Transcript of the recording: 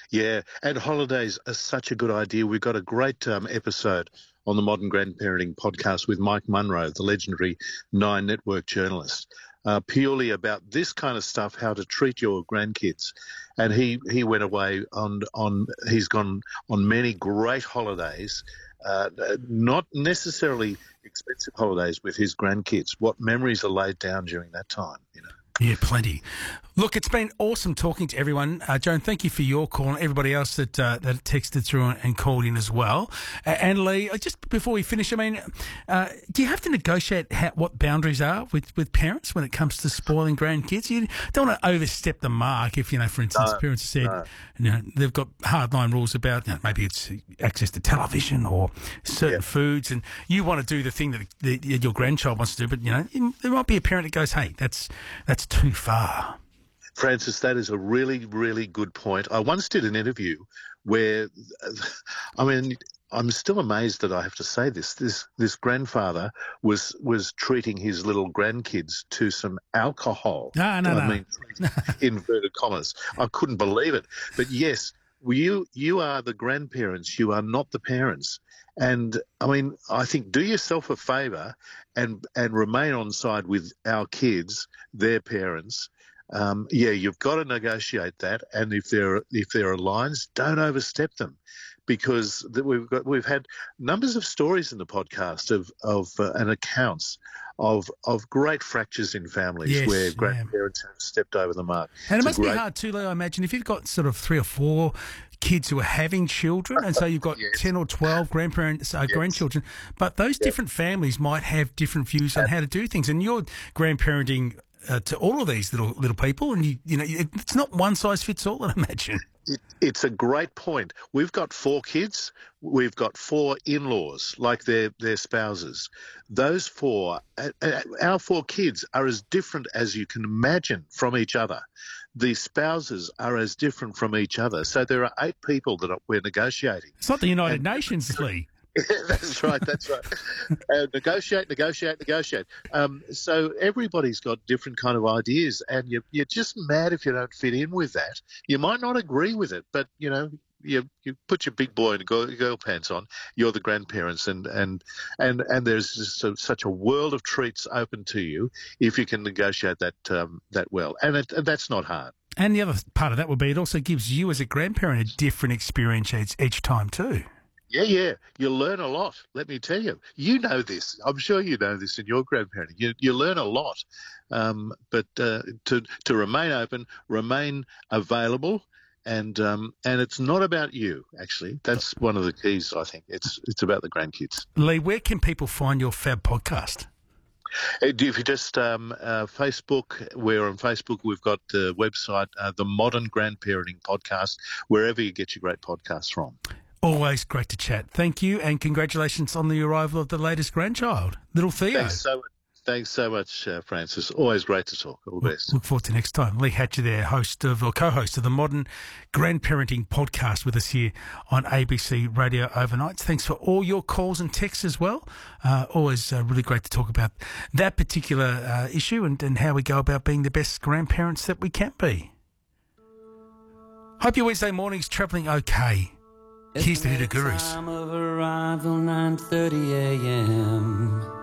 Yeah, and holidays are such a good idea. We've got a great episode on the Modern Grandparenting podcast with Mike Munro, the legendary Nine Network journalist, purely about this kind of stuff, how to treat your grandkids. And he went away he's gone on many great holidays, not necessarily expensive holidays with his grandkids. What memories are laid down during that time, you know? Yeah, plenty. Look, it's been awesome talking to everyone. Joan, thank you for your call and everybody else that texted through and called in as well. And Lee, just before we finish, I mean, do you have to negotiate what boundaries are with parents when it comes to spoiling grandkids? You don't want to overstep the mark if, for instance, parents have said, they've got hardline rules about, maybe it's access to television or certain foods, and you want to do the thing that your grandchild wants to do, but, there might be a parent that goes, hey, that's too far. Francis, that is a really, really good point. I once did an interview where, I'm still amazed that I have to say this. This grandfather was treating his little grandkids to some alcohol. No. Inverted commas. I couldn't believe it. But yes, you are the grandparents. You are not the parents. And I think do yourself a favour and remain on side with our kids, their parents. You've got to negotiate that, and if there are lines, don't overstep them, because we've had numbers of stories in the podcast and accounts of great fractures in families where grandparents have stepped over the mark. And it must be hard too, Leo, I imagine, if you've got sort of 3 or 4 kids who are having children, and so you've got 10 or 12 grandchildren, but those different families might have different views on how to do things, and you're grandparenting to all of these little people, and it's not one size fits all, I imagine. It's a great point. We've got 4 kids. We've got 4 in-laws, like their spouses. Those 4, our 4 kids are as different as you can imagine from each other. The spouses are as different from each other. So there are 8 people that we're negotiating. It's not the United Nations, Lee. That's right. Negotiate. So everybody's got different kind of ideas, and you're just mad if you don't fit in with that. You might not agree with it, but you put your big boy and girl pants on. You're the grandparents, and there's just such a world of treats open to you if you can negotiate that well, and that's not hard. And the other part of that would be it also gives you as a grandparent a different experience each time too. Yeah. You learn a lot, let me tell you. You know this. I'm sure you know this in your grandparenting. You learn a lot. But to remain open, remain available, and it's not about you, actually. That's one of the keys, I think. It's about the grandkids. Lee, where can people find your fab podcast? If you just Facebook, we're on Facebook. We've got the website, the Modern Grandparenting Podcast, wherever you get your great podcasts from. Always great to chat. Thank you, and congratulations on the arrival of the latest grandchild, little Theo. Thanks so much, Francis. Always great to talk. All the best. Look forward to next time. Lee Hatcher there, co-host of the Modern Grandparenting Podcast with us here on ABC Radio Overnights. Thanks for all your calls and texts as well. Always really great to talk about that particular issue and how we go about being the best grandparents that we can be. Hope your Wednesday morning's travelling okay. Here's the Hitter Gurus. Time of arrival, 9:30 a.m.